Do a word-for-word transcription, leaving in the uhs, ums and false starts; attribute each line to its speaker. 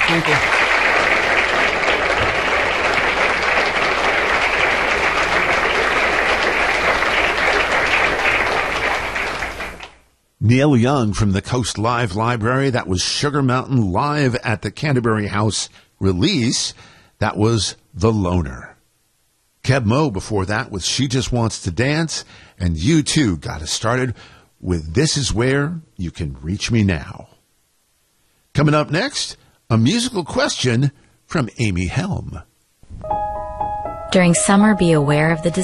Speaker 1: Thank you.
Speaker 2: Neil Young from the Coast Live Library. That was Sugar Mountain live at the Canterbury House release. That was The Loner. Keb Mo before that with She Just Wants to Dance. And U two got us started with This Is Where You Can Reach Me Now. Coming up next, a musical question from Amy Helm.
Speaker 3: During summer, be aware of the